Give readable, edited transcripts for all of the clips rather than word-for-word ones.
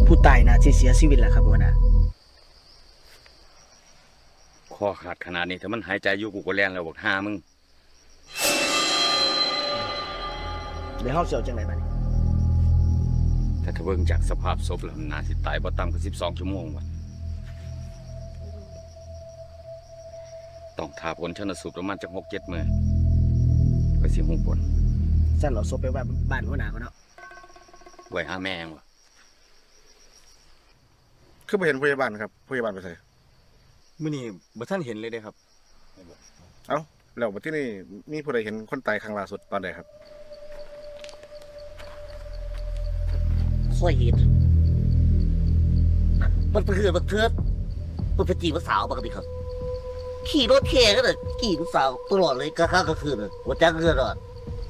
ผู้ตายน่าจะเสียชีวิตแล้วครับหัวหน้าคอขาดขนาดนี้ถ้ามันหายใจอยู่กูก็แล่นแล้วบอกหามึงเดี๋ยวเฮาสิเอาจังไดบัดนี้แต่ถ้าเบิ่งจากสภาพศพแล้วมันน่าสิตายบ่ต่ำกว่า12 ชั่วโมงว่ะต้องท่าผลชันสูตรประมาณจัก6-7 มื้อก็สิฮู้ผลสั่นเราศพไปไว้บ้านหัวหน้าก่อนเนาะไว้หาแม่งว่ะคือบ่เห็นพยาบาลครับพยาบาลไปใส่มื้อนี้บ่ทันเห็นเลยเด้ครับเอ้าแล้วบัดที่นี่มีผู้ใดเห็นคนตายครั้งล่าสุดตอนใดครับสวยเหตุมันเป็นคือมันเทือดมันเป็นจีบสาวปกติครับ ขี่รถแข่ก็เลยขี่ผู้สาวตลอดเลยกลางค่ำกลางคืนเลยหัวใจเกินอ่ะ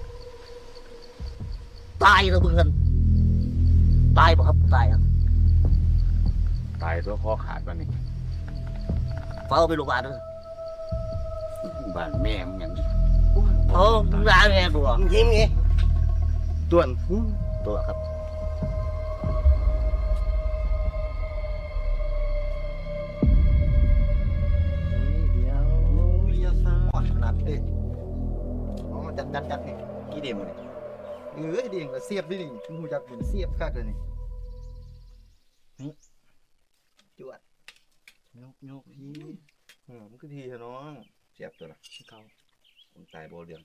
ตายแล้วมึงกันตายป่ะครับตายครับตายตัวคอขาดวันนี้เฝ้าไปโรงพยาบาลด้วยบ้านแม่มึงหยังเขาร้านแม่ดูอ่ะยิ้มไงต่วนตัวครับเดี๋ยววิทยาศาสตร์ขนาดเด็กอ๋อจัดนี่กี่เดมเลยเดียงก็เสียบดินี่หูจักเหมือนเสียบคักเลยนี่จวดยกพี่มันก็ทีเถอะน้องเสียบตัวละเขาผมตายโบเดือง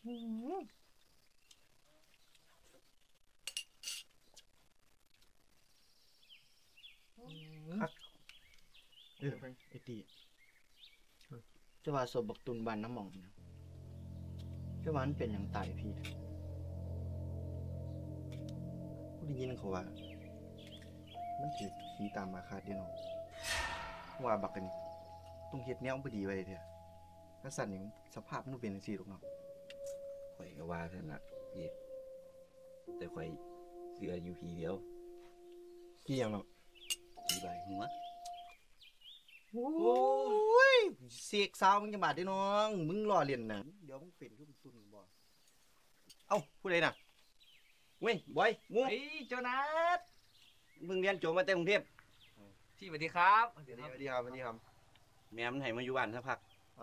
คักไอ้ตีจะว่าศพบักตุนบ้านน้ำหมองนะจะว่ามันเป็นหยังตายพี่ผู้ได้ยินเขาว่ามันถือผีตามมาคาดเดียวน้องว่าบักกันนี่ต้องเฮ็ดแนวบ่ดีไว้เถอะถ้าสั่นนี่สภาพมันเป็นจังซี่หรอกเนาะข่อยก็ว่าท่านละพี่แต่ข่อยเสืออยู่พีเดียวกี่อย่างเนาะผีใบหัวโอ้ยเสกสาวมึงจะบาดได้น้อง มึงรอเรียนนะเดี๋ยวมึงเป็นขึ้นตุนบ่เอ้าผู้ใดน่ะเว้ยบอยงูเฮ้ยโจนัสมึงเรียนจบมาแต่กรุงเทพพี่สวัสดีครับสวัสดีครับสวัสดีครับแม่มันให้มาอยู่บ้านสักพักอ่ะ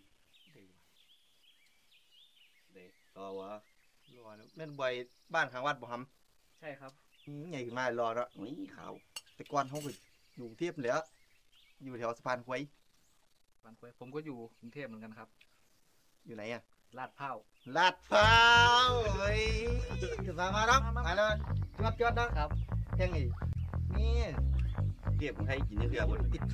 เด็กต่อวะรอนะแม่นบ่อยบ้านข้างวัดบ่ฮัมใช่ครับใหญ่ขึ้นมารอแล้วนี่ขาวแต่ก่อนเขาก็อยู่กรุงเทพแหล้ว อยู่แถวสะพานควายบางคนผมก็อยู่กรุงเทพเหมือนกันครับอยู่ไหนอ่ะลาดพร้าวลาดพร้าวเฮ้ยมาเนาะมาแล้วจวดนะครับ แค่งอีกนี่เทียบมึงให้กินเนื้อบ่ติดข